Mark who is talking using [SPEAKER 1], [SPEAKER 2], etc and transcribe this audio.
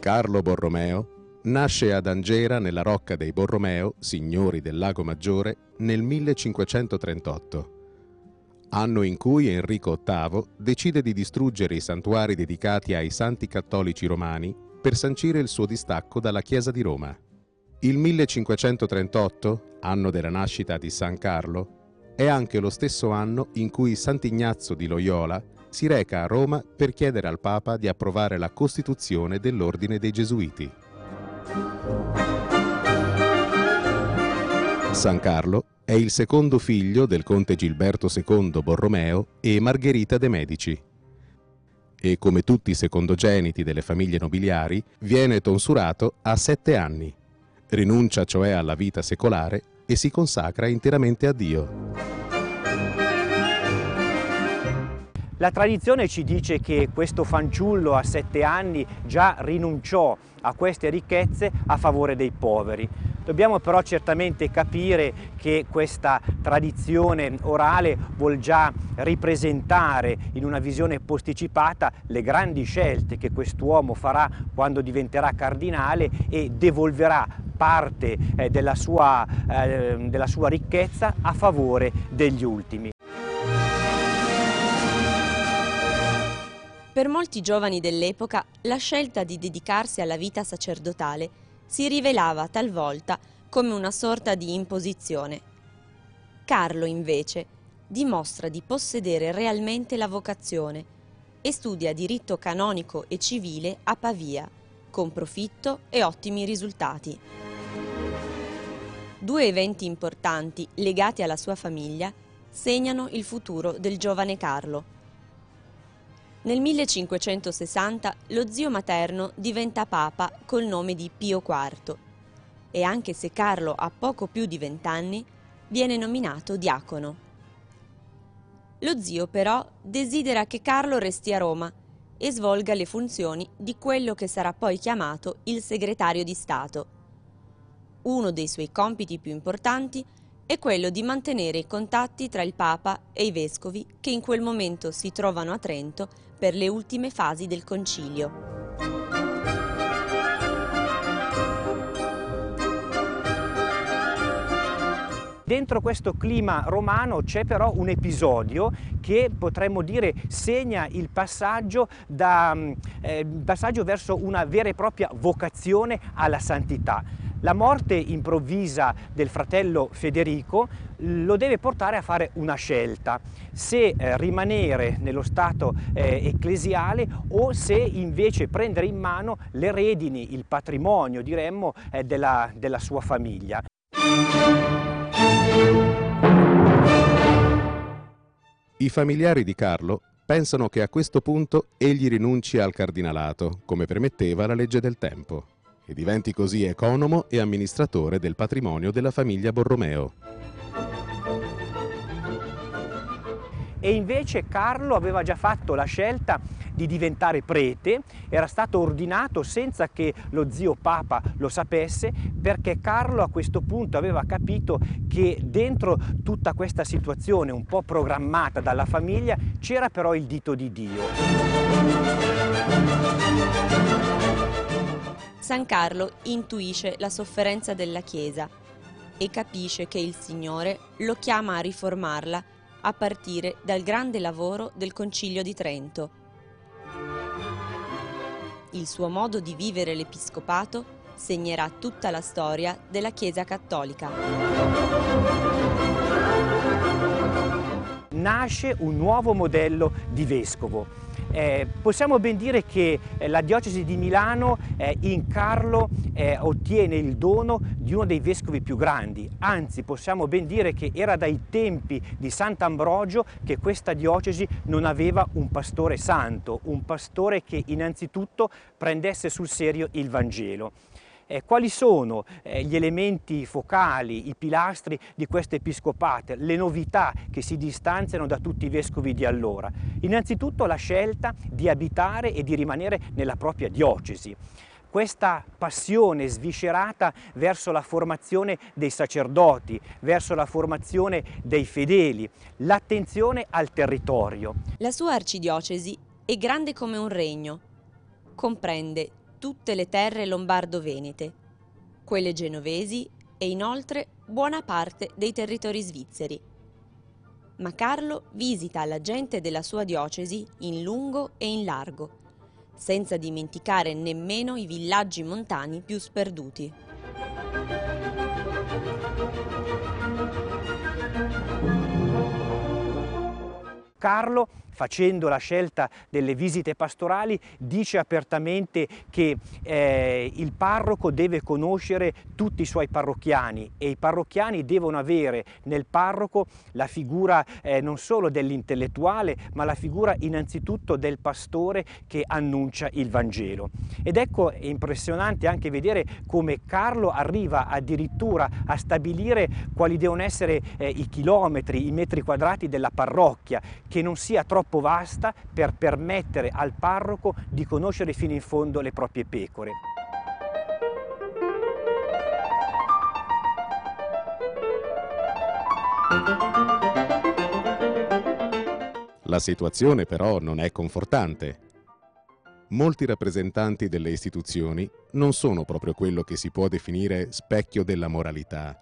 [SPEAKER 1] Carlo Borromeo nasce ad Angera nella Rocca dei Borromeo, signori del Lago Maggiore, nel 1538, anno in cui Enrico VIII decide di distruggere i santuari dedicati ai santi cattolici romani per sancire il suo distacco dalla Chiesa di Roma. Il 1538, anno della nascita di San Carlo, è anche lo stesso anno in cui Sant'Ignazio di Loyola si reca a Roma per chiedere al Papa di approvare la Costituzione dell'Ordine dei Gesuiti. San Carlo è il secondo figlio del conte Gilberto II Borromeo e Margherita de' Medici e, come tutti i secondogeniti delle famiglie nobiliari, viene tonsurato a 7 anni. Rinuncia cioè alla vita secolare e si consacra interamente a Dio.
[SPEAKER 2] La tradizione ci dice che questo fanciullo a 7 anni già rinunciò a queste ricchezze a favore dei poveri. Dobbiamo però certamente capire che questa tradizione orale vuol già ripresentare in una visione posticipata le grandi scelte che quest'uomo farà quando diventerà cardinale e devolverà parte della sua ricchezza a favore degli ultimi.
[SPEAKER 3] Per molti giovani dell'epoca la scelta di dedicarsi alla vita sacerdotale si rivelava talvolta come una sorta di imposizione. Carlo, invece, dimostra di possedere realmente la vocazione e studia diritto canonico e civile a Pavia, con profitto e ottimi risultati. 2 eventi importanti legati alla sua famiglia segnano il futuro del giovane Carlo. Nel 1560 lo zio materno diventa papa col nome di Pio IV e, anche se Carlo ha poco più di 20 anni, viene nominato diacono. Lo zio però desidera che Carlo resti a Roma e svolga le funzioni di quello che sarà poi chiamato il segretario di Stato. Uno dei suoi compiti più importanti è quello di mantenere i contatti tra il Papa e i vescovi che in quel momento si trovano a Trento per le ultime fasi del concilio.
[SPEAKER 2] Dentro questo clima romano c'è però un episodio che potremmo dire segna il passaggio verso una vera e propria vocazione alla santità. La morte improvvisa del fratello Federico lo deve portare a fare una scelta, se rimanere nello stato ecclesiale o se invece prendere in mano le redini, il patrimonio, diremmo, della sua famiglia.
[SPEAKER 1] I familiari di Carlo pensano che a questo punto egli rinunci al cardinalato, come permetteva la legge del tempo, e diventi così economo e amministratore del patrimonio della famiglia Borromeo.
[SPEAKER 2] E invece Carlo aveva già fatto la scelta di diventare prete, era stato ordinato senza che lo zio Papa lo sapesse, perché Carlo a questo punto aveva capito che dentro tutta questa situazione un po' programmata dalla famiglia c'era però il dito di Dio.
[SPEAKER 3] San Carlo intuisce la sofferenza della Chiesa e capisce che il Signore lo chiama a riformarla a partire dal grande lavoro del Concilio di Trento. Il suo modo di vivere l'episcopato segnerà tutta la storia della Chiesa cattolica.
[SPEAKER 2] Nasce un nuovo modello di vescovo. Possiamo ben dire che la diocesi di Milano in Carlo ottiene il dono di uno dei vescovi più grandi, anzi possiamo ben dire che era dai tempi di Sant'Ambrogio che questa diocesi non aveva un pastore santo, un pastore che innanzitutto prendesse sul serio il Vangelo. Quali sono gli elementi focali, i pilastri di questo episcopato, le novità che si distanziano da tutti i vescovi di allora? Innanzitutto la scelta di abitare e di rimanere nella propria diocesi. Questa passione sviscerata verso la formazione dei sacerdoti, verso la formazione dei fedeli, l'attenzione al territorio.
[SPEAKER 3] La sua arcidiocesi è grande come un regno. Comprende tutte le terre lombardo-venete, quelle genovesi e inoltre buona parte dei territori svizzeri. Ma Carlo visita la gente della sua diocesi in lungo e in largo, senza dimenticare nemmeno i villaggi montani più sperduti.
[SPEAKER 2] Carlo, facendo la scelta delle visite pastorali, dice apertamente che il parroco deve conoscere tutti i suoi parrocchiani e i parrocchiani devono avere nel parroco la figura non solo dell'intellettuale, ma la figura innanzitutto del pastore che annuncia il Vangelo. Ed ecco, è impressionante anche vedere come Carlo arriva addirittura a stabilire quali devono essere i chilometri, i metri quadrati della parrocchia, che non sia troppo vasta per permettere al parroco di conoscere fino in fondo le proprie pecore.
[SPEAKER 1] La situazione però non è confortante. Molti rappresentanti delle istituzioni non sono proprio quello che si può definire specchio della moralità